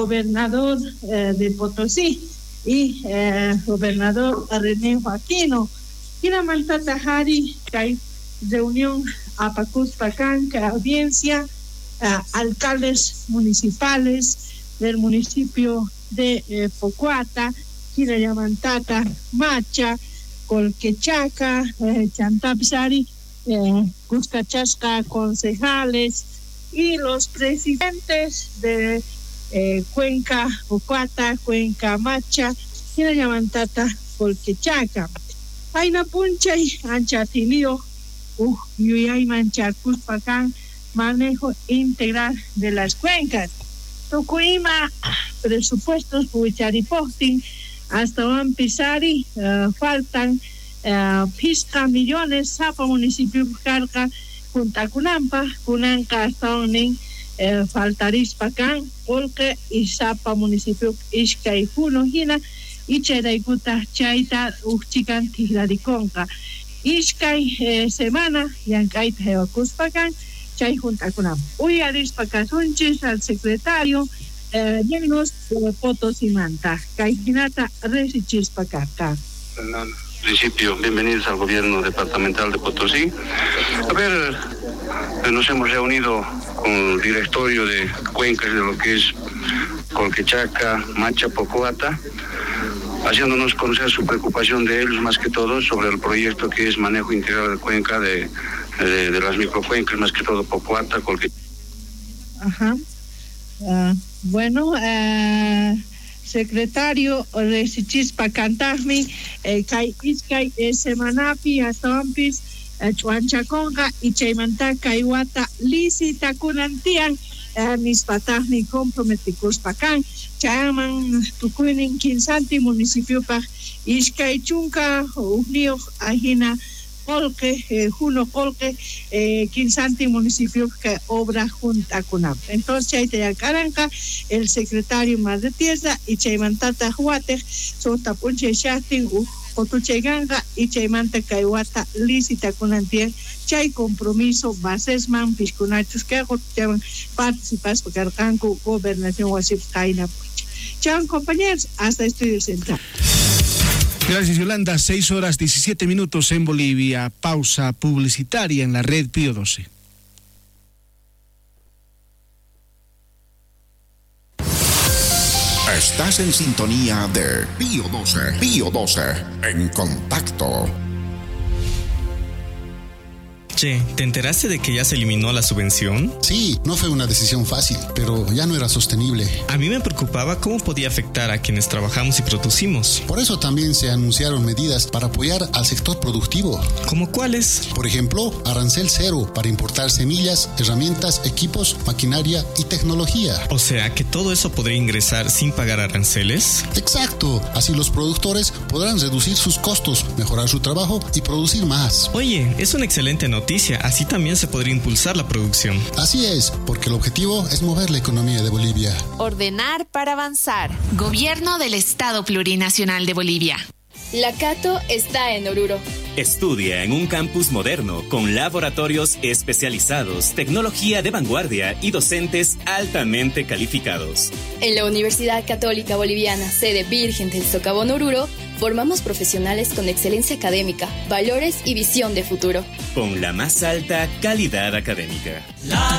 gobernador de Potosí y gobernador René Joaquino. Kina Maltata Hari, que hay reunión a Pacuspacan, que audiencia, alcaldes municipales del municipio de Pocuata, Kina Yamantata, Macha, Colquechaca, Chantapsari, Cuscachasca, concejales y los presidentes de Cuenca Pocuata, Cuenca Macha, Kina Yamantata, Colquechaca. Aina Punchay, Anchatilio, Yuyay Mancharcuspacan, manejo integral de las cuencas. Tocuima, presupuestos, Puicharipostin, hasta Van Pisari, faltan Pisca millones, Zapa municipio Carca, Punta Cunampa, Cunanca, hasta Onin, faltarispacan, Polque y Zapa municipio Isca y Junojina, y Cheraikuta, Chaita, Uchican, Tiglariconca. Iscay semana, Yancay, Teocuspacan, Chay Junta Cunampa. Hoy Arispacasunchis al secretario, llenos de fotos y manta. Caijinata, Resichispacaca. Principio, bienvenidos al gobierno departamental de Potosí. A ver, nos hemos reunido con el directorio de cuencas de lo que es Colquechaca, Macha, Pocuata, haciéndonos conocer su preocupación de ellos más que todo sobre el proyecto que es manejo integral de cuenca de las microcuencas, más que todo Pocuata, Colquechaca. Ajá. Bueno, secretario de Sichispa Cantajmi, Kai Iskay, Semanapi, Astompis, Chuanchaconga, y Chaimanta, Kaiwata, Lisi, Takunantian, Nispatajmi, Comprometicus Pacan, Chaman, Tucuinin, Quinsanti, municipio pa Iskay Chunca, Unio, Ajina, Colque, Juno Colque, Quinsanti, municipio que obra junta con AP. Entonces, ahí te Caranca, el secretario más de tierra, y Chaimantata Huate, Sota Punche Shatin, Cotucheganga, y Chaimanta Kaiwata, Lisita con Antien, Chay compromiso, Basesman, Piscunachos, que llaman participas por Carcanco, Gobernación Wasif Kaina. Chao, compañeros, hasta Estudio Central. Gracias, Yolanda. 6:17 en Bolivia. Pausa publicitaria en la red Pío 12. Estás en sintonía de Pío 12. Pío 12 en contacto. Che, ¿te enteraste de que ya se eliminó la subvención? Sí, no fue una decisión fácil, pero ya no era sostenible. A mí me preocupaba cómo podía afectar a quienes trabajamos y producimos. Por eso también se anunciaron medidas para apoyar al sector productivo. ¿Cómo cuáles? Por ejemplo, arancel cero para importar semillas, herramientas, equipos, maquinaria y tecnología. O sea, que todo eso podría ingresar sin pagar aranceles. Exacto, así los productores podrán reducir sus costos, mejorar su trabajo y producir más. Oye, es una excelente noticia, así también se podría impulsar la producción. Así es, porque el objetivo es mover la economía de Bolivia. Ordenar para avanzar. Gobierno del Estado Plurinacional de Bolivia. La Cato está en Oruro. Estudia en un campus moderno con laboratorios especializados, tecnología de vanguardia y docentes altamente calificados. En la Universidad Católica Boliviana, sede Virgen del Socavón Oruro, formamos profesionales con excelencia académica, valores y visión de futuro. Con la más alta calidad académica.